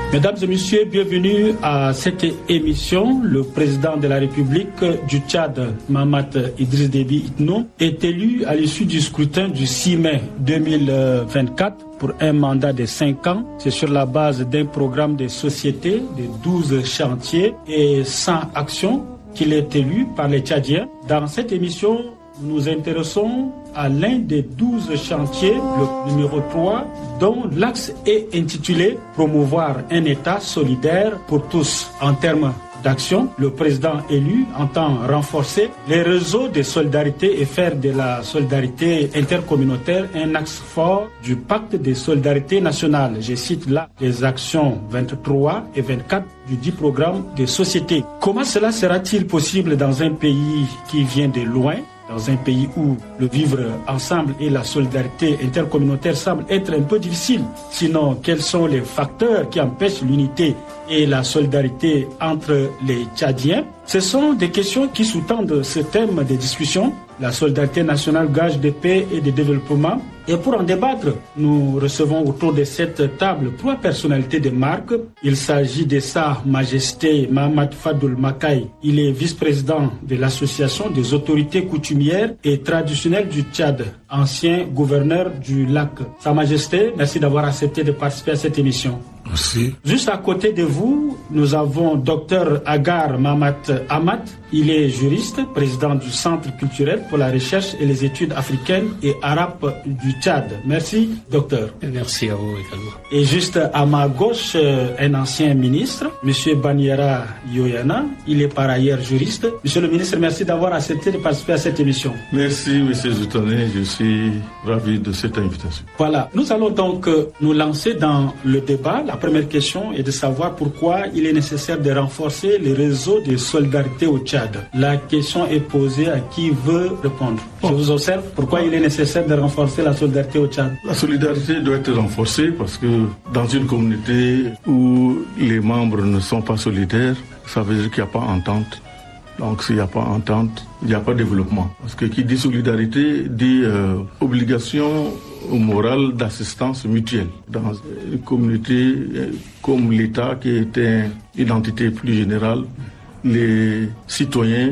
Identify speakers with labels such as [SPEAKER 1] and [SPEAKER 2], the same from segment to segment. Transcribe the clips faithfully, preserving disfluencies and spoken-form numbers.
[SPEAKER 1] Mesdames et messieurs, bienvenue à cette émission. Le président de la République du Tchad, Mahamat Idriss Déby Itno, est élu à l'issue du scrutin du six mai deux mille vingt-quatre pour un mandat de cinq ans. C'est sur la base d'un programme de société de douze chantiers et cent actions qu'il est élu par les Tchadiens. Dans cette émission, nous nous intéressons à l'un des douze chantiers, le numéro trois, dont l'axe est intitulé « Promouvoir un État solidaire pour tous ». En termes d'action, le président élu entend renforcer les réseaux de solidarité et faire de la solidarité intercommunautaire un axe fort du pacte de solidarité nationale. Je cite là les actions vingt-trois et vingt-quatre du dit programme de société. Comment cela sera-t-il possible dans un pays qui vient de loin, dans un pays où le vivre ensemble et la solidarité intercommunautaire semblent être un peu difficiles? Sinon, quels sont les facteurs qui empêchent l'unité et la solidarité entre les Tchadiens? Ce sont des questions qui sous-tendent ce thème de discussion, la solidarité nationale, gage de paix et de développement. Et pour en débattre, nous recevons autour de cette table trois personnalités de marque. Il s'agit de Sa Majesté Mahamat Fadoul Makai. Il est vice-président de l'Association des autorités coutumières et traditionnelles du Tchad, ancien gouverneur du lac. Sa Majesté, merci d'avoir accepté de participer à cette émission.
[SPEAKER 2] Merci.
[SPEAKER 1] Juste à côté de vous, nous avons Dr Agar Mahamat Amat. Il est juriste, président du Centre culturel pour la recherche et les études africaines et arabes du Tchad. Merci, docteur.
[SPEAKER 3] Merci à vous également.
[SPEAKER 1] Et juste à ma gauche, un ancien ministre, M. Baniera Yoyana. Il est par ailleurs juriste. Monsieur le ministre, merci d'avoir accepté de participer à cette émission.
[SPEAKER 2] Merci, M. Zoutoné. Je suis ravi de cette invitation.
[SPEAKER 1] Voilà. Nous allons donc nous lancer dans le débat. La première question est de savoir pourquoi il est nécessaire de renforcer les réseaux de solidarité au Tchad. La question est posée à qui veut répondre. Je vous observe. Pourquoi il est nécessaire de renforcer la solidarité au Tchad?
[SPEAKER 2] La solidarité doit être renforcée parce que dans une communauté où les membres ne sont pas solidaires, ça veut dire qu'il n'y a pas entente. Donc s'il n'y a pas entente, il n'y a pas de développement. Parce que qui dit solidarité dit euh, obligation morale d'assistance mutuelle. Dans une communauté comme l'État qui est une entité plus générale, les citoyens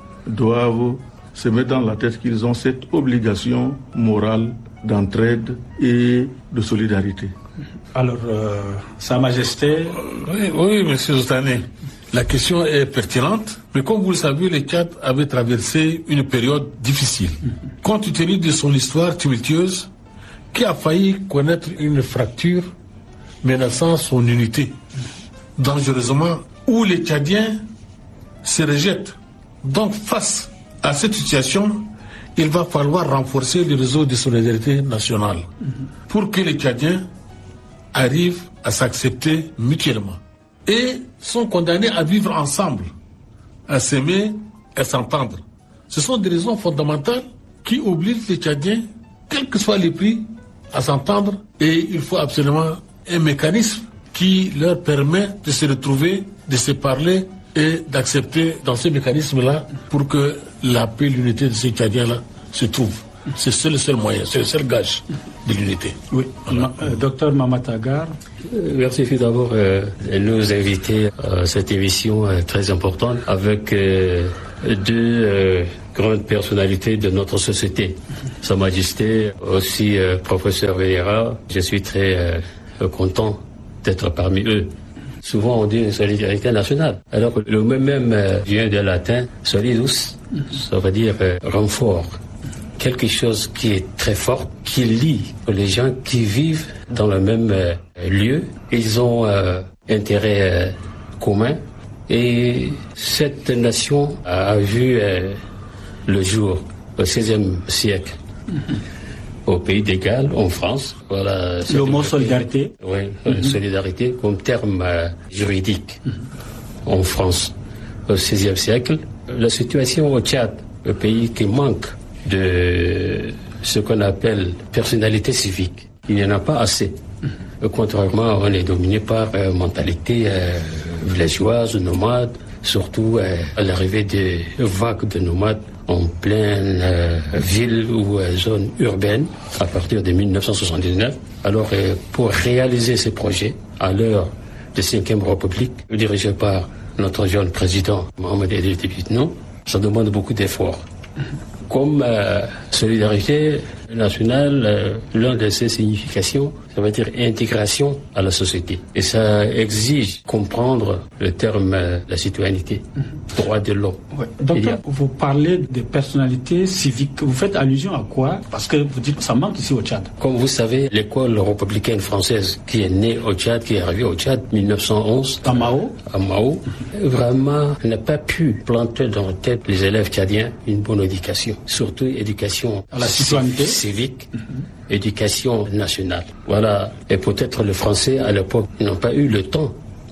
[SPEAKER 2] doivent se mettre dans la tête qu'ils ont cette obligation morale d'entraide et de solidarité.
[SPEAKER 1] Alors, euh, Sa Majesté...
[SPEAKER 4] Oui, oui, monsieur Zoutoné. La question est pertinente, mais comme vous le savez, le Tchad avait traversé une période difficile. Compte tenu de son histoire tumultueuse, qui a failli connaître une fracture menaçant son unité, dangereusement, où les Tchadiens se rejettent. Donc, face à cette situation, il va falloir renforcer le réseau de solidarité nationale pour que les Tchadiens arrivent à s'accepter mutuellement et sont condamnés à vivre ensemble, à s'aimer, à s'entendre. Ce sont des raisons fondamentales qui obligent les Tchadiens, quel que soit les prix, à s'entendre, et il faut absolument un mécanisme qui leur permet de se retrouver, de se parler et d'accepter dans ce mécanisme-là pour que la paix et l'unité de ces Tchadiens-là se trouvent. C'est le seul moyen, c'est le seul gage de l'unité.
[SPEAKER 1] Oui, voilà. euh, docteur Mahamat Agar.
[SPEAKER 3] Euh, merci d'abord euh, de nous inviter à cette émission euh, très importante avec euh, deux euh, grandes personnalités de notre société. Sa Majesté, aussi euh, professeur Vénéra, je suis très euh, content d'être parmi eux. Souvent on dit une solidarité nationale, alors que le mot même euh, vient du latin solidus, ça veut dire euh, renfort. Quelque chose qui est très fort, qui lie les gens qui vivent dans le même euh, lieu. Ils ont euh, intérêt euh, commun. Et cette nation a, a vu euh, le jour au seizième siècle. Mm-hmm. Au pays des Galles, en France. Voilà,
[SPEAKER 1] le mot solidarité.
[SPEAKER 3] Oui, mm-hmm. solidarité comme terme euh, juridique mm-hmm. en France. Au seizième siècle, la situation au Tchad, le pays qui manque de ce qu'on appelle personnalité civique. Il n'y en a pas assez. Mmh. Contrairement, on est dominé par une euh, mentalité euh, villageoise, nomade, surtout euh, à l'arrivée des vagues de nomades en pleine euh, ville ou euh, zone urbaine à partir de mille neuf cent soixante-dix-neuf. Alors, euh, pour réaliser ces projets, à l'heure de cinquième République, dirigé par notre jeune président Mohamed Idriss Déby Itno, ça demande beaucoup d'efforts. Comme euh, solidarité nationale, euh, l'une de ses significations, ça veut dire intégration à la société. Et ça exige comprendre le terme euh, la citoyenneté, mmh. droit de l'homme.
[SPEAKER 1] Ouais. Docteur, a... vous parlez de personnalités civiques. Vous faites allusion à quoi? Parce que vous dites que ça manque ici au Tchad.
[SPEAKER 3] Comme vous savez, l'école républicaine française qui est née au Tchad, qui est arrivée au Tchad en mille neuf cent onze,
[SPEAKER 1] à Mao,
[SPEAKER 3] à Mao mmh. vraiment n'a pas pu planter dans la tête des élèves tchadiens une bonne éducation. Surtout éducation
[SPEAKER 1] à la citoyenneté
[SPEAKER 3] civique, mmh. éducation nationale. Voilà. Et peut-être les Français, à l'époque, n'ont pas eu le temps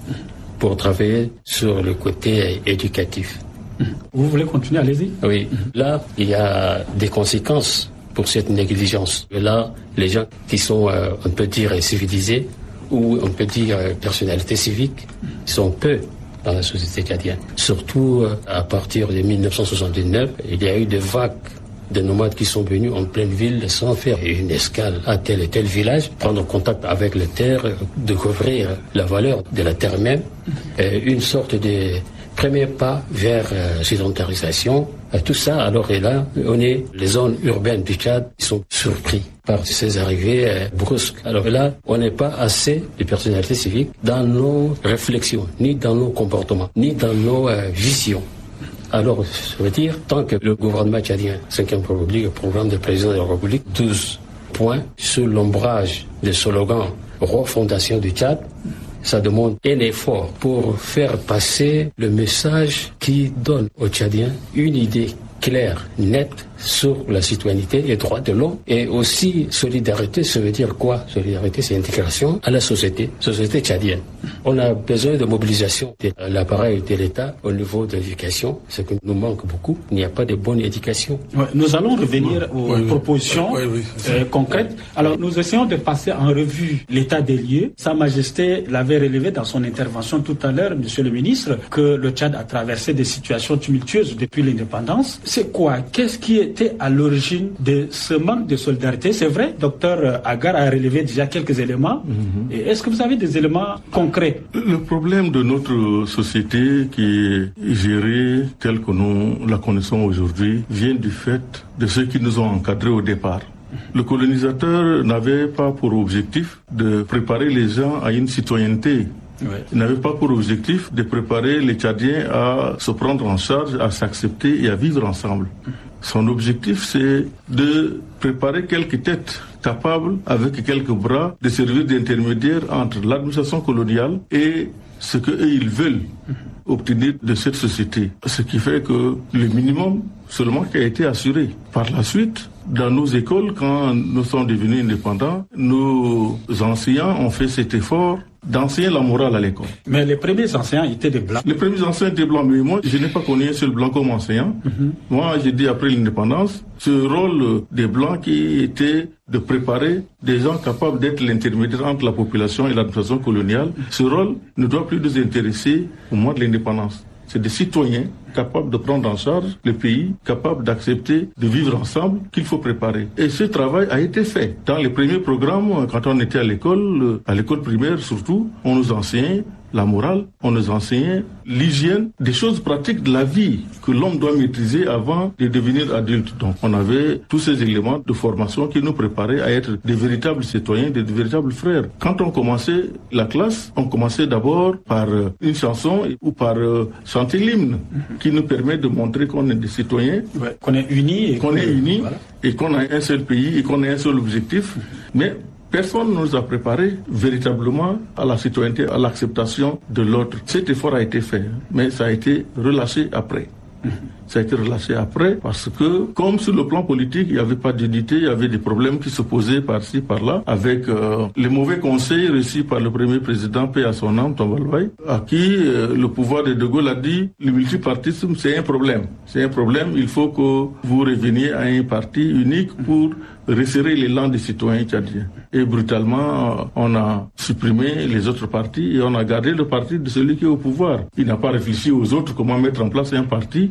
[SPEAKER 3] pour travailler sur le côté éducatif.
[SPEAKER 1] Vous voulez continuer? Allez-y.
[SPEAKER 3] Oui. Là, il y a des conséquences pour cette négligence. Et là, les gens qui sont, euh, on peut dire, civilisés, ou on peut dire euh, personnalités civiques, sont peu dans la société tchadienne. Surtout euh, à partir de mille neuf cent soixante-dix-neuf, il y a eu des vagues de nomades qui sont venus en pleine ville sans faire une escale à tel et tel village, prendre contact avec la terre, découvrir la valeur de la terre même, et une sorte de premier pas vers euh, sédentarisation. Et tout ça, alors et là, on est, les zones urbaines du Tchad qui sont surpris par ces arrivées euh, brusques. Alors là, on n'est pas assez de personnalités civiques dans nos réflexions, ni dans nos comportements, ni dans nos euh, visions. Alors, ça veut dire, tant que le gouvernement tchadien, cinquième République, le programme de président de la République, douze points sur l'ombrage des slogans refondation du Tchad, ça demande un effort pour faire passer le message qui donne aux Tchadiens une idée claire, nette sur la citoyenneté et droits de l'homme. Et aussi, solidarité, ça veut dire quoi? Solidarité, c'est intégration à la société, société tchadienne. On a besoin de mobilisation de l'appareil de l'État au niveau de l'éducation, ce qui nous manque beaucoup. Il n'y a pas de bonne éducation.
[SPEAKER 1] Ouais, nous allons revenir aux
[SPEAKER 4] oui, oui.
[SPEAKER 1] propositions
[SPEAKER 4] oui, oui,
[SPEAKER 1] euh, concrètes. Alors, nous essayons de passer en revue l'état des lieux. Sa Majesté l'avait relevé dans son intervention tout à l'heure, Monsieur le Ministre, que le Tchad a traversé des situations tumultueuses depuis l'indépendance. C'est quoi? Qu'est-ce qui était à l'origine de ce manque de solidarité? C'est vrai, docteur Agar a relevé déjà quelques éléments. Mm-hmm. Et est-ce que vous avez des éléments concrets?
[SPEAKER 2] Le problème de notre société qui est gérée telle que nous la connaissons aujourd'hui vient du fait de ceux qui nous ont encadrés au départ. Le colonisateur n'avait pas pour objectif de préparer les gens à une citoyenneté. Ouais. Il n'avait pas pour objectif de préparer les Tchadiens à se prendre en charge, à s'accepter et à vivre ensemble. Son objectif, c'est de préparer quelques têtes capables, avec quelques bras, de servir d'intermédiaire entre l'administration coloniale et ce qu'eux, ils veulent obtenir de cette société. Ce qui fait que le minimum seulement qui a été assuré. Par la suite, dans nos écoles, quand nous sommes devenus indépendants, nos enseignants ont fait cet effort d'enseigner la morale à l'école.
[SPEAKER 1] Mais les premiers enseignants étaient des blancs.
[SPEAKER 2] Les premiers enseignants étaient blancs, mais moi, je n'ai pas connu un seul blanc comme enseignant. Mm-hmm. Moi, j'ai dit après l'indépendance, ce rôle des blancs qui était de préparer des gens capables d'être l'intermédiaire entre la population et l'administration coloniale, ce rôle ne doit plus nous intéresser au moment de l'indépendance. C'est des citoyens capables de prendre en charge le pays, capables d'accepter de vivre ensemble qu'il faut préparer. Et ce travail a été fait. Dans les premiers programmes, quand on était à l'école, à l'école primaire surtout, on nous enseignait la morale, on nous enseignait l'hygiène, des choses pratiques de la vie que l'homme doit maîtriser avant de devenir adulte. Donc on avait tous ces éléments de formation qui nous préparaient à être des véritables citoyens, des véritables frères. Quand on commençait la classe, on commençait d'abord par une chanson ou par chanter l'hymne qui nous permet de montrer qu'on est des citoyens,
[SPEAKER 1] ouais, qu'on est unis, et
[SPEAKER 2] qu'on est unis voilà. Et qu'on a un seul pays et qu'on a un seul objectif. Mais personne ne nous a préparés véritablement à la citoyenneté, à l'acceptation de l'autre. Cet effort a été fait, mais ça a été relâché après. Ça a été relâché après parce que, comme sur le plan politique, il n'y avait pas d'unité, il y avait des problèmes qui se posaient par-ci, par-là, avec euh, les mauvais conseils reçus par le premier président, paix à son âme, Tombalbaye, à qui euh, le pouvoir de De Gaulle a dit le multipartisme, c'est un problème. C'est un problème, il faut que vous reveniez à un parti unique pour resserrer l'élan des citoyens tchadiens. Et brutalement, on a supprimé les autres partis et on a gardé le parti de celui qui est au pouvoir. Il n'a pas réfléchi aux autres comment mettre en place un parti qui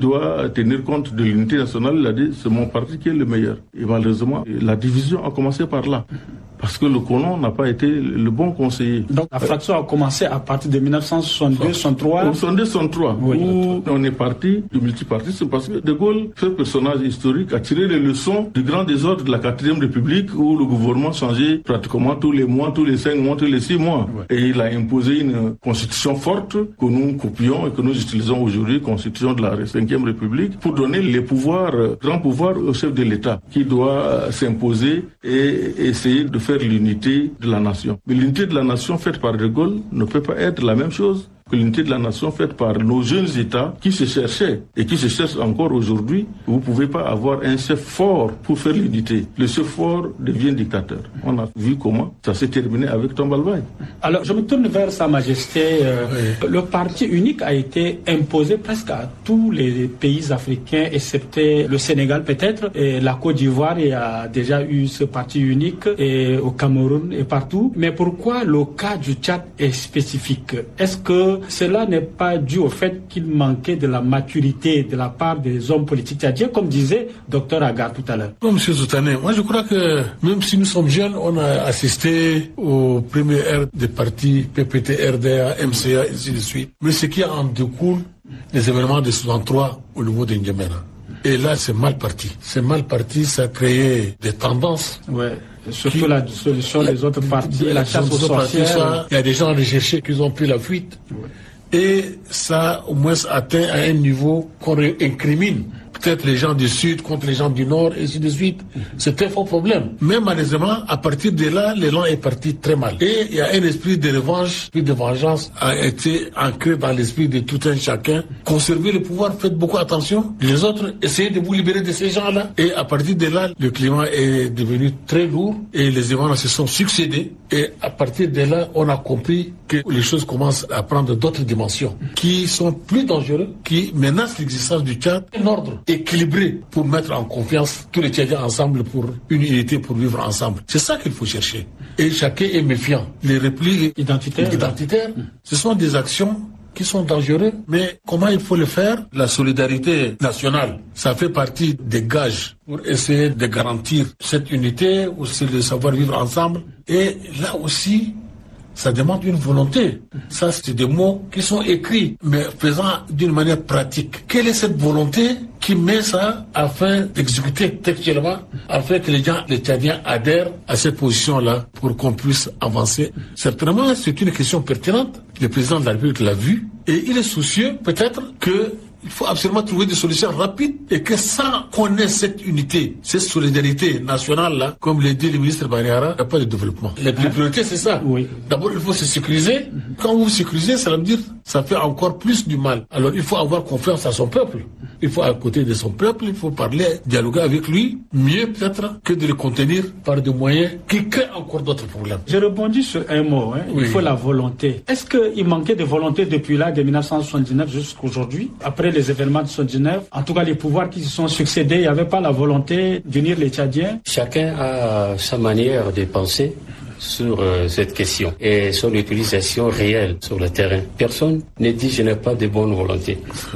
[SPEAKER 2] doit tenir compte de l'unité nationale, il a dit c'est mon parti qui est le meilleur. Et malheureusement, la division a commencé par là. Parce que le colon n'a pas été le bon conseiller.
[SPEAKER 1] Donc la fraction a commencé à partir de mille neuf cent soixante-deux soixante-trois.
[SPEAKER 2] Au soixante-deux soixante-trois, oui. Où on est parti du multipartisme parce que De Gaulle, ce personnage historique, a tiré les leçons du grand désordre de la quatrième République où le gouvernement changeait pratiquement tous les mois, tous les cinq mois, tous les six mois. Oui. Et il a imposé une constitution forte que nous copions et que nous utilisons aujourd'hui, constitution de la cinquième République, pour donner les pouvoirs, grands pouvoirs au chef de l'État qui doit s'imposer et essayer de faire l'unité de la nation. Mais l'unité de la nation faite par De Gaulle ne peut pas être la même chose que l'unité de la nation faite par nos jeunes États qui se cherchaient et qui se cherchent encore aujourd'hui. Vous ne pouvez pas avoir un chef fort pour faire l'unité. Le chef fort devient dictateur. On a vu comment ça s'est terminé avec Tombalbaye.
[SPEAKER 1] Alors, je me tourne vers Sa Majesté. Euh, oui. Le parti unique a été imposé presque à tous les pays africains, excepté le Sénégal peut-être, et la Côte d'Ivoire il y a déjà eu ce parti unique, et au Cameroun et partout. Mais pourquoi le cas du Tchad est spécifique? Est-ce que cela n'est pas dû au fait qu'il manquait de la maturité de la part des hommes politiques tchadiens, comme disait Docteur Agar tout à l'heure?
[SPEAKER 4] Non, Monsieur Zoutané, moi je crois que même si nous sommes jeunes, on a assisté aux premières ères des partis P P T, R D A, M C A, et ainsi de suite. Mais ce qui en découle, les événements de soixante-trois au niveau de N'Djamena. Et là, c'est mal parti. C'est mal parti, ça a créé des tendances.
[SPEAKER 1] Ouais. Surtout qui, la dissolution des autres partis, la, la chasse aux sorcières.
[SPEAKER 4] Il y a des gens recherchés qui ont pris la fuite. Ouais. Et ça, au moins, atteint à un niveau qu'on incrimine. Peut-être les gens du Sud contre les gens du Nord, et ainsi de suite. C'est un faux problème. Mais malheureusement, à partir de là, l'élan est parti très mal. Et il y a un esprit de revanche, puis de vengeance a été ancré dans l'esprit de tout un chacun. Conserver le pouvoir, faites beaucoup attention. Les autres, essayez de vous libérer de ces gens-là. Et à partir de là, le climat est devenu très lourd et les événements se sont succédés. Et à partir de là, on a compris que les choses commencent à prendre d'autres dimensions qui sont plus dangereuses, qui menacent l'existence du Tchad. Un ordre équilibré pour mettre en confiance tous les Tchadiens ensemble pour une unité, pour vivre ensemble. C'est ça qu'il faut chercher. Et chacun est méfiant. Les replis
[SPEAKER 1] identitaires,
[SPEAKER 4] identitaires ce sont des actions qui sont dangereuses, mais comment il faut le faire? La solidarité nationale, ça fait partie des gages pour essayer de garantir cette unité, ou c'est de savoir vivre ensemble. Et là aussi, ça demande une volonté. Ça, c'est des mots qui sont écrits, mais faisant d'une manière pratique. Quelle est cette volonté qui met ça afin d'exécuter textuellement, afin que les gens, les Tchadiens adhèrent à cette position-là pour qu'on puisse avancer? Certainement, c'est une question pertinente. Le président de la République l'a vu et il est soucieux peut-être que il faut absolument trouver des solutions rapides et que sans qu'on ait cette unité, cette solidarité nationale-là, comme l'a dit le ministre Baniara, il n'y a pas de développement. La priorité, c'est ça.
[SPEAKER 1] Oui.
[SPEAKER 4] D'abord, il faut se sécuriser. Quand vous vous sécurisez, ça veut dire ça fait encore plus du mal. Alors, il faut avoir confiance à son peuple. Il faut à côté de son peuple, il faut parler, dialoguer avec lui, mieux peut-être que de le contenir par des moyens qui créent encore d'autres problèmes.
[SPEAKER 1] Je rebondis sur un mot, hein. Oui. Il faut la volonté. Est-ce qu'il manquait de volonté depuis là, de mille neuf cent soixante-dix-neuf jusqu'à aujourd'hui, après les événements de soixante-dix-neuf, en tout cas les pouvoirs qui se sont succédés, il n'y avait pas la volonté d'unir les Tchadiens?
[SPEAKER 3] Chacun a sa manière de penser sur euh, cette question et son utilisation réelle sur le terrain. Personne ne dit je n'ai pas de bonne volonté.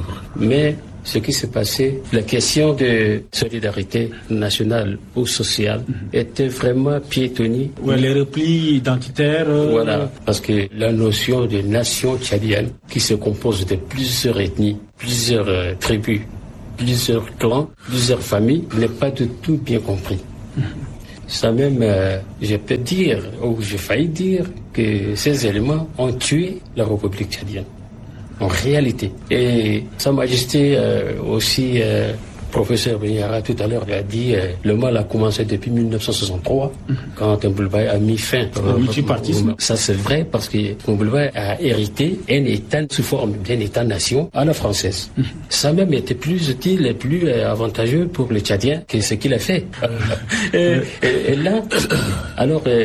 [SPEAKER 3] Mais ce qui s'est passé, la question de solidarité nationale ou sociale mm-hmm. était vraiment piétonnée.
[SPEAKER 1] Ouais, les replis identitaires. Euh...
[SPEAKER 3] Voilà, parce que la notion de nation tchadienne, qui se compose de plusieurs ethnies, plusieurs euh, tribus, plusieurs clans, plusieurs familles, n'est pas du tout bien compris. Mm-hmm. Ça même, euh, je peux dire, ou j'ai failli dire, que ces éléments ont tué la République tchadienne. En réalité. Et Sa Majesté euh, aussi, euh, professeur Baniara tout à l'heure a dit euh, le mal a commencé depuis mille neuf cent soixante-trois, mmh. quand Tombalbaye a mis fin
[SPEAKER 1] au euh, multipartisme.
[SPEAKER 3] Ça c'est vrai parce que Tombalbaye a hérité un État sous forme d'un État-nation à la française. Mmh. Ça même était plus utile et plus euh, avantageux pour les Tchadiens que ce qu'il a fait. et, et, et là, alors, euh,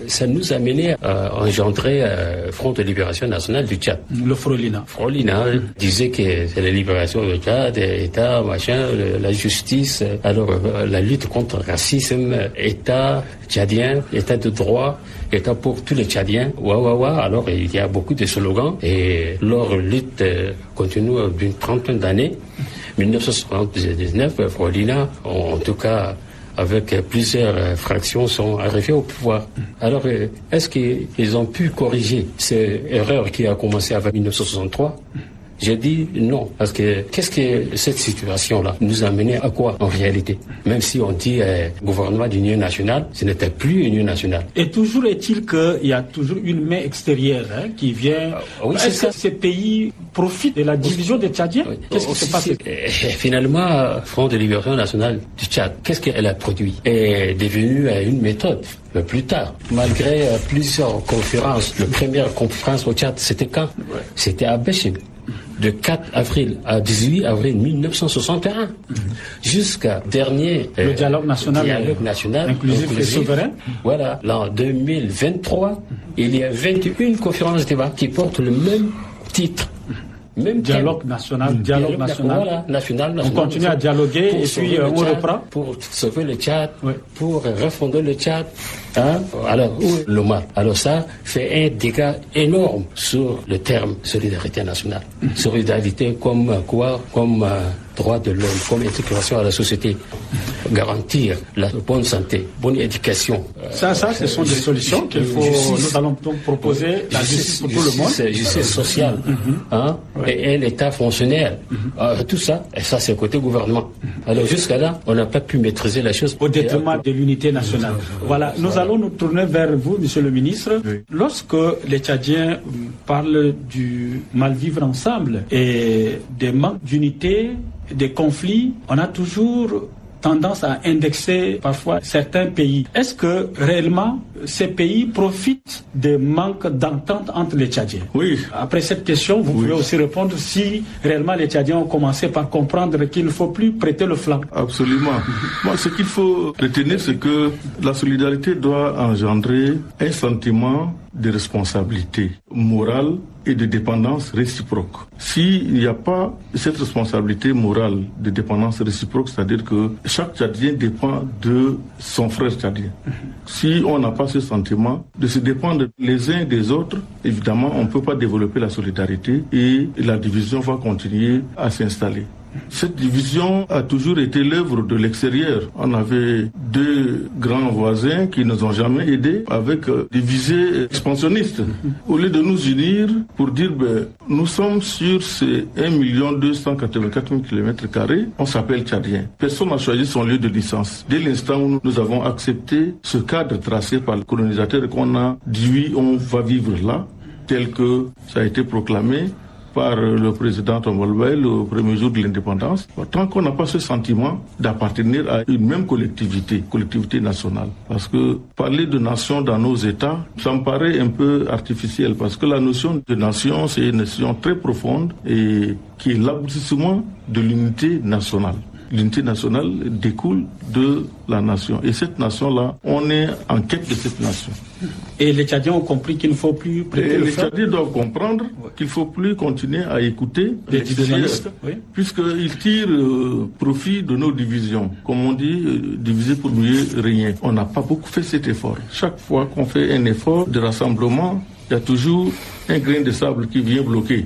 [SPEAKER 3] ça nous a mené à engendrer le Front de Libération Nationale du Tchad.
[SPEAKER 1] Le Frolina.
[SPEAKER 3] Frolina hein, disait que c'est la libération du Tchad, État, machin, la justice, alors la lutte contre le racisme, État tchadien, État de droit, État pour tous les Tchadiens, ouah, ouah, ouah. Alors il y a beaucoup de slogans et leur lutte continue d'une trentaine d'années. dix-neuf cent soixante-dix-neuf, Frolina, en, en tout cas avec plusieurs fractions, sont arrivés au pouvoir. Alors, est-ce qu'ils ont pu corriger ces erreurs qui a commencé avant dix-neuf cent soixante-trois ? J'ai dit non, parce que qu'est-ce que cette situation-là nous a mené à quoi en réalité? Même si on dit euh, gouvernement d'union nationale, ce n'était plus union nationale.
[SPEAKER 1] Et toujours est-il qu'il y a toujours une main extérieure hein, qui vient. Ah, oui, Est-ce que ces pays profitent de la division des Tchadiens? Oui. Qu'est-ce qui se passe?
[SPEAKER 3] Et finalement, Front de Libération Nationale du Tchad, qu'est-ce qu'elle a produit? Est devenu euh, une méthode. Mais plus tard, malgré euh, plusieurs conférences, la première conférence au Tchad, c'était quand? Ouais. C'était à Béching. De quatre avril à dix-huit avril mille neuf cent soixante et un, mmh. jusqu'à dernier
[SPEAKER 1] le euh, dialogue national,
[SPEAKER 3] dialogue national
[SPEAKER 1] inclusif, inclusif et souverain.
[SPEAKER 3] Voilà, l'an deux mille vingt-trois, mmh. il y a vingt et une conférences de débat qui portent le même titre. Même
[SPEAKER 1] dialogue thème. national, mmh. dialogue
[SPEAKER 3] dialogue
[SPEAKER 1] national.
[SPEAKER 3] Voilà, national, national.
[SPEAKER 1] On continue à dialoguer et puis euh, on
[SPEAKER 3] Tchad,
[SPEAKER 1] reprend.
[SPEAKER 3] Pour sauver le Tchad,
[SPEAKER 1] oui.
[SPEAKER 3] pour refonder le Tchad. Hein? Alors, où est le mal? Alors ça fait un dégât énorme sur le terme solidarité nationale. Mmh. Solidarité comme quoi? Comme euh, droit de l'homme, comme intégration à la société. Garantir la bonne santé, bonne éducation.
[SPEAKER 1] Ça, ça, ce sont des solutions qu'il faut. Justice, nous allons donc proposer la justice pour tout le monde.
[SPEAKER 3] Justice sociale, mm-hmm. hein, ouais. et un État fonctionnaire. Mm-hmm. euh, tout ça, et ça, c'est côté gouvernement. Mm-hmm. Alors jusqu'à là, on n'a pas pu maîtriser la chose.
[SPEAKER 1] Au détriment de l'unité nationale. Voilà, nous allons nous tourner vers vous, Monsieur le Ministre. Oui. Lorsque les Tchadiens parlent du mal vivre ensemble et des manques d'unité, des conflits, on a toujours tendance à indexer parfois certains pays. Est-ce que réellement ces pays profitent des manques d'entente entre les Tchadiens?
[SPEAKER 2] Oui.
[SPEAKER 1] Après cette question, vous oui. pouvez aussi répondre si réellement les Tchadiens ont commencé par comprendre qu'il ne faut plus prêter le flanc.
[SPEAKER 2] Absolument. Moi, ce qu'il faut retenir, c'est que la solidarité doit engendrer un sentiment de responsabilité morale et de dépendance réciproque. S'il n'y a pas cette responsabilité morale de dépendance réciproque, c'est-à-dire que chaque Tchadien dépend de son frère tchadien. Si on n'a pas ce sentiment de se dépendre les uns des autres, évidemment, on ne peut pas développer la solidarité et la division va continuer à s'installer. Cette division a toujours été l'œuvre de l'extérieur. On avait deux grands voisins qui ne nous ont jamais aidés avec des visées expansionnistes. Au lieu de nous unir pour dire ben, nous sommes sur ces un million deux cent quatre-vingt-quatre mille kilomètres carrés, on s'appelle Tchadien. Personne n'a choisi son lieu de licence. Dès l'instant où nous avons accepté ce cadre tracé par le colonisateur et qu'on a dit oui, on va vivre là, tel que ça a été proclamé par le président Tombolbay le premier jour de l'indépendance, tant qu'on n'a pas ce sentiment d'appartenir à une même collectivité, collectivité nationale. Parce que parler de nation dans nos États, ça me paraît un peu artificiel, parce que la notion de nation, c'est une notion très profonde et qui est l'aboutissement de l'unité nationale. L'unité nationale découle de la nation. Et cette nation-là, on est en quête de cette nation.
[SPEAKER 1] Et les Tchadiens ont compris qu'il ne faut plus prêter le flanc.
[SPEAKER 2] Les Tchadiens doivent comprendre ouais. qu'il ne faut plus continuer à écouter
[SPEAKER 1] les divisionnistes, oui.
[SPEAKER 2] puisqu'ils tirent euh, profit de nos divisions. Comme on dit, euh, diviser pour mieux régner. On n'a pas beaucoup fait cet effort. Chaque fois qu'on fait un effort de rassemblement, il y a toujours un grain de sable qui vient bloquer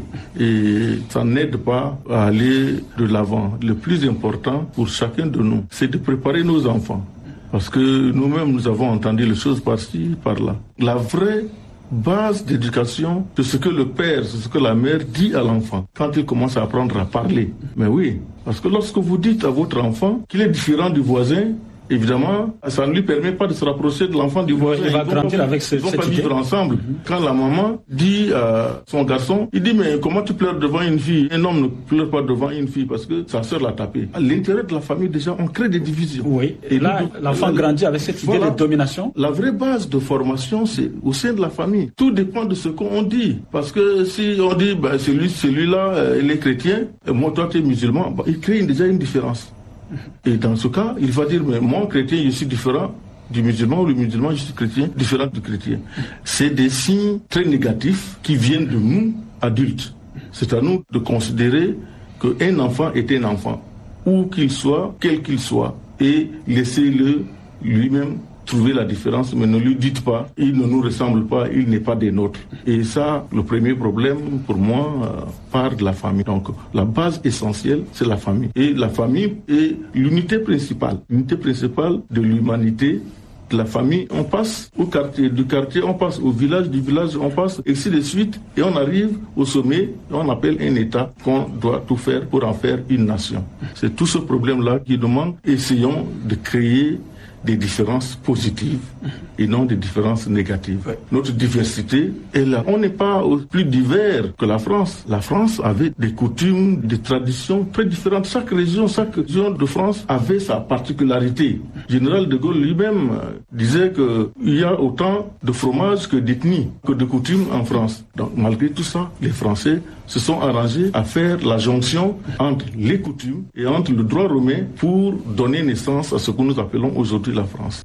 [SPEAKER 2] et ça n'aide pas à aller de l'avant. Le plus important pour chacun de nous, c'est de préparer nos enfants. Parce que nous-mêmes, nous avons entendu les choses par-ci, par-là. La vraie base d'éducation, c'est ce que le père, c'est ce que la mère dit à l'enfant quand il commence à apprendre à parler. Mais oui, parce que lorsque vous dites à votre enfant qu'il est différent du voisin, évidemment, ça ne lui permet pas de se rapprocher de l'enfant du voisin.
[SPEAKER 1] Il va grandir avec cette idée.
[SPEAKER 2] Ils ne vont pas vivre ensemble. Mm-hmm. Quand la maman dit à son garçon, il dit mais comment tu pleures devant une fille? Un homme ne pleure pas devant une fille parce que sa sœur l'a tapé. À l'intérieur de la famille, déjà, on crée des divisions.
[SPEAKER 1] Oui. Et, et là, nous, l'enfant là, grandit avec cette idée voilà, de domination.
[SPEAKER 2] La vraie base de formation, c'est au sein de la famille. Tout dépend de ce qu'on dit. Parce que si on dit, bah, celui, celui-là, euh, il est chrétien, et moi, toi, tu es musulman, bah, il crée déjà une différence. Et dans ce cas, il va dire, mais moi, chrétien, je suis différent du musulman ou le musulman juste chrétien différent du chrétien. C'est des signes très négatifs qui viennent de nous, adultes. C'est à nous de considérer qu'un enfant est un enfant, où qu'il soit, quel qu'il soit, et laissez-le lui-même trouver la différence, mais ne lui dites pas, il ne nous ressemble pas, il n'est pas des nôtres. Et ça, le premier problème, pour moi, euh, part de la famille. Donc, la base essentielle, c'est la famille. Et la famille est l'unité principale, l'unité principale de l'humanité. De la famille, on passe au quartier, du quartier, on passe au village, du village, on passe, et ainsi de suite, et on arrive au sommet, et on appelle un État qu'on doit tout faire pour en faire une nation. C'est tout ce problème-là qui demande, essayons de créer des différences positives et non des différences négatives. Ouais. Notre diversité est là. On n'est pas plus divers que la France. La France avait des coutumes, des traditions très différentes. Chaque région, chaque région de France avait sa particularité. Général de Gaulle lui-même disait qu'il y a autant de fromage que d'ethnie, que de coutumes en France. Donc malgré tout ça, les Français se sont arrangés à faire la jonction entre les coutumes et entre le droit romain pour donner naissance à ce que nous appelons aujourd'hui la France.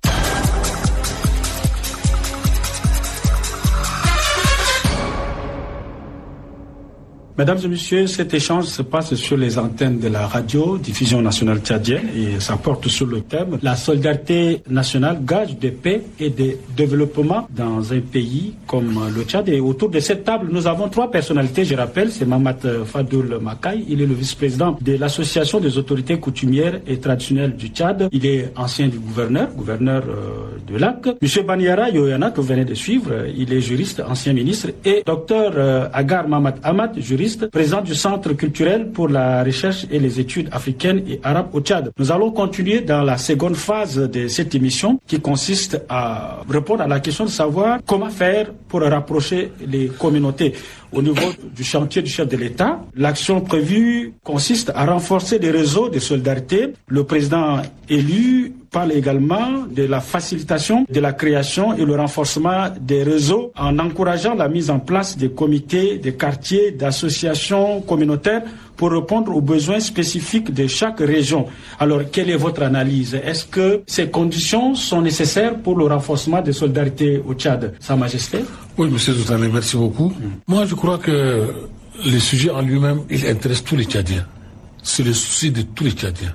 [SPEAKER 1] Mesdames et messieurs, cet échange se passe sur les antennes de la radio, diffusion nationale tchadienne, et ça porte sur le thème « La solidarité nationale, gage de paix et de développement dans un pays comme le Tchad ». Et autour de cette table, nous avons trois personnalités, je rappelle, c'est Mamat Fadoul Makaï, il est le vice-président de l'Association des autorités coutumières et traditionnelles du Tchad, il est ancien du gouverneur, gouverneur euh, de Lac. Monsieur Baniara Yoyana, que vous venez de suivre, il est juriste, ancien ministre, et docteur euh, Agar Mamat Hamad, juriste, président du Centre culturel pour la recherche et les études africaines et arabes au Tchad. Nous allons continuer dans la seconde phase de cette émission qui consiste à répondre à la question de savoir comment faire pour rapprocher les communautés. Au niveau du chantier du chef de l'État, l'action prévue consiste à renforcer les réseaux de solidarité. Le président élu parle également de la facilitation de la création et le renforcement des réseaux en encourageant la mise en place des comités, des quartiers, d'associations communautaires pour répondre aux besoins spécifiques de chaque région. Alors, quelle est votre analyse? Est-ce que ces conditions sont nécessaires pour le renforcement des solidarités au Tchad? Sa Majesté?
[SPEAKER 4] Oui, monsieur Zoutané, merci beaucoup. Mm. Moi, je crois que le sujet en lui-même, il intéresse tous les Tchadiens. C'est le souci de tous les Tchadiens.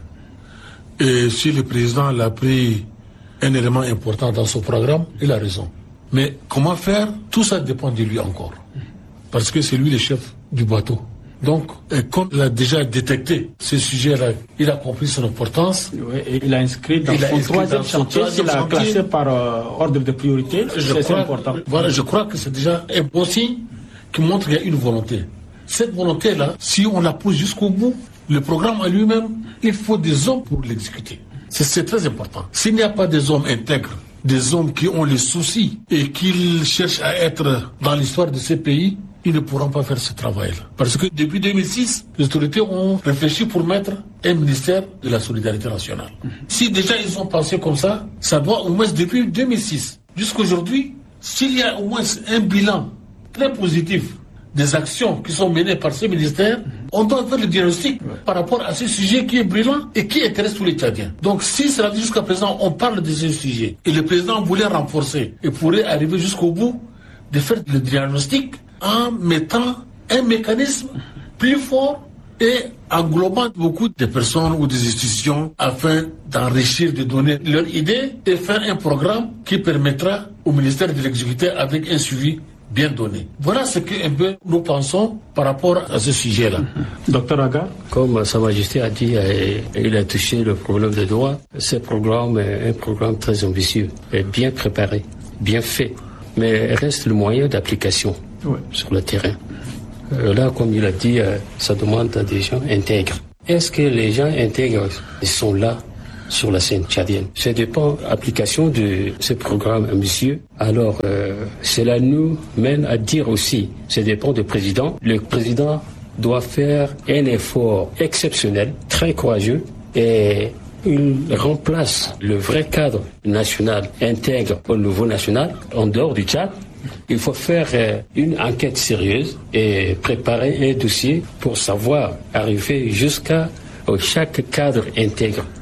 [SPEAKER 4] Et si le président l'a pris un élément important dans son programme, il a raison. Mais comment faire? Tout ça dépend de lui encore. Parce que c'est lui le chef du bateau. Donc, comme il a déjà détecté ce sujet-là, il a compris son importance.
[SPEAKER 1] Oui, et il a inscrit dans il son troisième chantier, il a classé par euh, ordre de priorité. C'est important.
[SPEAKER 4] Voilà, je crois que c'est déjà un bon signe qui montre qu'il y a une volonté. Cette volonté-là, si on la pousse jusqu'au bout, le programme en lui-même, il faut des hommes pour l'exécuter. C'est, c'est très important. S'il n'y a pas des hommes intègres, des hommes qui ont les soucis et qui cherchent à être dans l'histoire de ces pays, ils ne pourront pas faire ce travail-là. Parce que depuis deux mille six, les autorités ont réfléchi pour mettre un ministère de la solidarité nationale. Mmh. Si déjà ils ont pensé comme ça, ça doit au moins depuis deux mille six jusqu'à aujourd'hui, s'il y a au moins un bilan très positif des actions qui sont menées par ce ministère, mmh. on doit faire le diagnostic ouais. par rapport à ce sujet qui est brillant et qui intéresse tous les Tchadiens. Donc si cela dit jusqu'à présent, on parle de ce sujet et le président voulait renforcer et pourrait arriver jusqu'au bout de faire le diagnostic en mettant un mécanisme plus fort et englobant beaucoup de personnes ou des institutions afin d'enrichir, de donner leurs idées et faire un programme qui permettra au ministère de l'exécuter avec un suivi bien donné. Voilà ce que un peu nous pensons par rapport à ce sujet-là.
[SPEAKER 1] Docteur Agar?
[SPEAKER 3] Comme Sa Majesté a dit, il a touché le problème des droits. Ce programme est un programme très ambitieux, et bien préparé, bien fait, mais reste le moyen d'application. Oui. Sur le terrain. Euh, là, comme il a dit, euh, ça demande à des gens intègres. Est-ce que les gens intègres sont là sur la scène tchadienne? Ça dépend de l'application de ce programme ambitieux. Alors, euh, cela nous mène à dire aussi, ça dépend du président. Le président doit faire un effort exceptionnel, très courageux, et il remplace le vrai cadre national intègre au niveau national en dehors du Tchad. Il faut faire euh, une enquête sérieuse et préparer un dossier pour savoir arriver jusqu'à euh, chaque cadre intègre.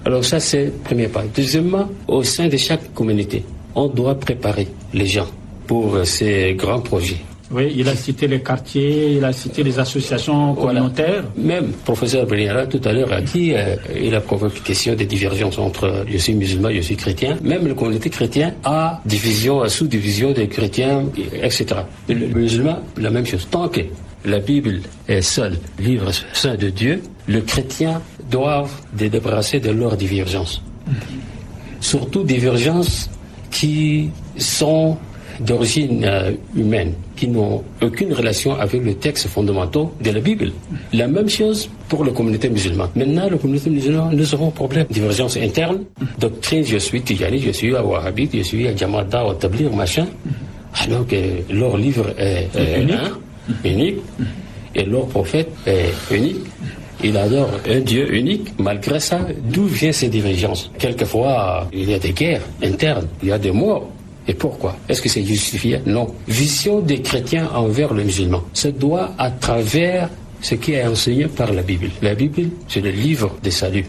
[SPEAKER 3] Alors ça, c'est le premier pas. Deuxièmement, au sein de chaque communauté, on doit préparer les gens pour ces grands projets.
[SPEAKER 1] Oui, il a cité les quartiers, il a cité les associations communautaires.
[SPEAKER 3] Voilà. Même professeur Brignara tout à l'heure a dit, euh, il a provoqué question de divergence entre je suis musulman, je suis chrétien. Même la communauté chrétienne a division, a sous-division des chrétiens, et cetera. Le, le musulman, la même chose. Tant que la Bible est seul livre saint de Dieu, les chrétiens doivent se débarrasser de leurs divergences. Surtout divergences qui sont d'origine euh, humaine, qui n'ont aucune relation avec les textes fondamentaux de la Bible. La même chose pour la communauté musulmane. Maintenant, la communauté musulmane, nous avons un problème. Divergence interne, doctrine, je suis Tijani, je suis Wahhabite, je suis Jamada, ou Tablir, machin, alors que leur livre est, est unique. Hein, unique, et leur prophète est unique. Il adore un Dieu unique. Malgré ça, d'où viennent ces divergences? Quelquefois, il y a des guerres internes, il y a des morts. Et pourquoi? Est-ce que c'est justifié? Non. Vision des chrétiens envers les musulmans. Ça doit à travers ce qui est enseigné par la Bible. La Bible, c'est le livre des saluts.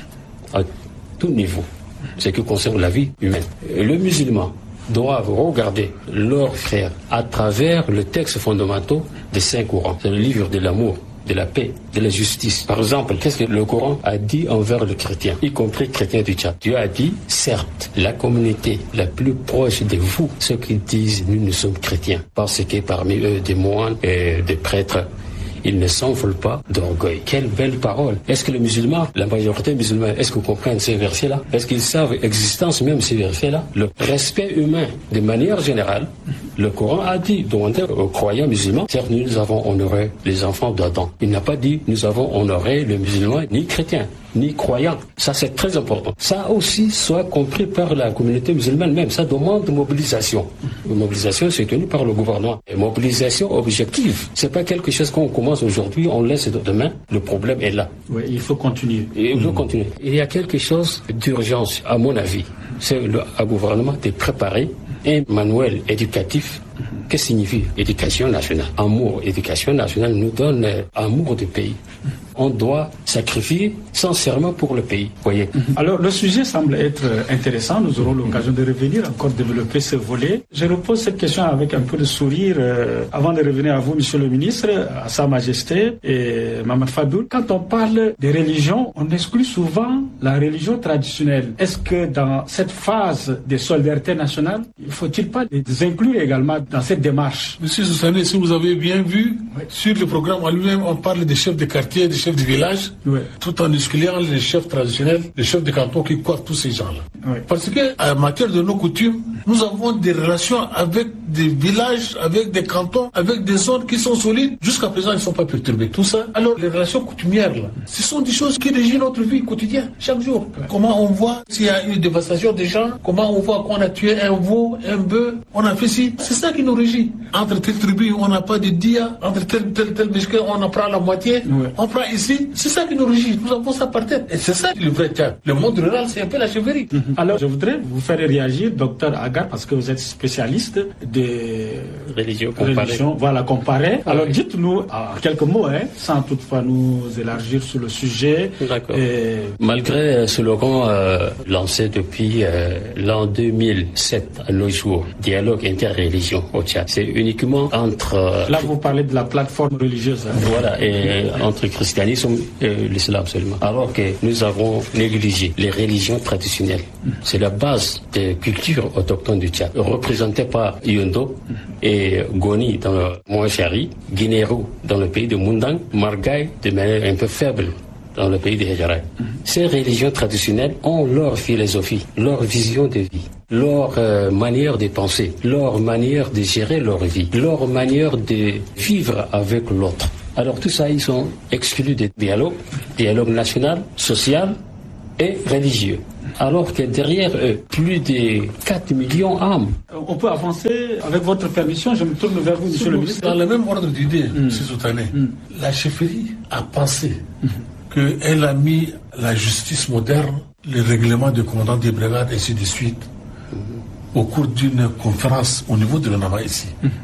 [SPEAKER 3] À tout niveau. Ce qui concerne la vie humaine. Et les musulmans doivent regarder leurs frères à travers le texte fondamentaux des cinq Corans. C'est le livre de l'amour, de la paix, de la justice. Par exemple, qu'est-ce que le Coran a dit envers les chrétiens, y compris les chrétiens du Tchad? Dieu a dit, certes, la communauté la plus proche de vous, ceux qui disent nous, nous sommes chrétiens, parce que parmi eux, des moines et des prêtres, ils ne s'envolent pas d'orgueil. Quelle belle parole. Est-ce que les musulmans, la majorité musulmane, est-ce qu'ils comprennent ces versets-là? Est-ce qu'ils savent l'existence même de ces versets-là? Le respect humain, de manière générale, le Coran a dit, demandé aux croyants musulmans, certes, nous avons honoré les enfants d'Adam. Il n'a pas dit, nous avons honoré les musulmans, ni chrétiens, ni croyants. Ça, c'est très important. Ça aussi soit compris par la communauté musulmane même. Ça demande mobilisation. Une mobilisation, c'est tenu par le gouvernement. Et mobilisation objective. C'est pas quelque chose qu'on commence aujourd'hui, on laisse demain. Le problème est là.
[SPEAKER 1] Oui, il faut continuer.
[SPEAKER 3] Et il faut continuer. Il y a quelque chose d'urgence, à mon avis. C'est le gouvernement de préparer un manuel éducatif. Qu'est-ce que signifie éducation nationale? Amour, éducation nationale nous donne euh, amour du pays. On doit sacrifier sincèrement pour le pays. Voyez.
[SPEAKER 1] Alors, le sujet semble être intéressant. Nous aurons l'occasion de revenir, encore développer ce volet. Je repose cette question avec un peu de sourire euh, avant de revenir à vous, Monsieur le Ministre, à Sa Majesté et Mamad Fadoul. Quand on parle des religions, on exclut souvent la religion traditionnelle. Est-ce que dans cette phase de solidarité nationale, il faut-il pas les inclure également dans cette démarche?
[SPEAKER 4] Monsieur Sousané, si vous avez bien vu, oui. Sur le programme en lui-même, on parle des chefs de quartier, des chefs de village, oui. Tout en excluant les chefs traditionnels, les chefs de canton qui coiffent tous ces gens-là. Oui. Parce que, en matière de nos coutumes, nous avons des relations avec des villages, avec des cantons, avec des zones qui sont solides. Jusqu'à présent, ils ne sont pas perturbés. Tout ça. Alors, les relations coutumières, là, ce sont des choses qui régissent notre vie quotidienne, chaque jour. Oui. Comment on voit s'il y a une dévastation des gens, comment on voit qu'on a tué un veau, un bœuf, on a fait ci. C'est ça qui nous régit. Entre telle tribu, on n'a pas de dia, entre tel, tel, tel biscuit, on en prend la moitié, oui. On prend ici. C'est ça qui nous régit. Nous avons ça par tête. Et c'est ça le vrai Tchad. Le monde rural, c'est un peu la chevalerie.
[SPEAKER 1] Mm-hmm. Alors, je voudrais vous faire réagir, docteur Agar, parce que vous êtes spécialiste des
[SPEAKER 3] religions comparées.
[SPEAKER 1] Voilà, comparées. Alors, oui. Dites-nous en quelques mots, hein, sans toutefois nous élargir sur le sujet.
[SPEAKER 3] D'accord. Et... Malgré ce slogan euh, lancé depuis euh, l'an deux mille sept à nos jours, dialogue interreligion au Tchad, c'est uniquement entre... Euh,
[SPEAKER 1] Là, vous parlez de la plateforme religieuse. Hein.
[SPEAKER 3] Voilà, et entre christianisme et l'islam seulement. Alors que nous avons négligé les religions traditionnelles. C'est la base des cultures autochtones du Tchad, représentées par Yondo et Goni dans le Mouachari, Guinérou dans le pays de Mundang, Margaï de manière un peu faible dans le pays de Héjaray. Ces religions traditionnelles ont leur philosophie, leur vision de vie, leur euh, manière de penser, leur manière de gérer leur vie, leur manière de vivre avec l'autre. Alors tout ça, ils sont exclus des dialogues, dialogue national, social et religieux. Alors que derrière eux, plus de quatre millions d'âmes.
[SPEAKER 1] On peut avancer, avec votre permission, je me tourne vers vous, monsieur le ministre.
[SPEAKER 4] Dans le même ordre d'idée, mm. M. Sousané, mm. la chefferie a pensé mm. qu'elle a mis la justice moderne, les règlements de commandant des brigades, ainsi de suite, mm. au cours d'une conférence au niveau de l'O N A M A ici. Mm.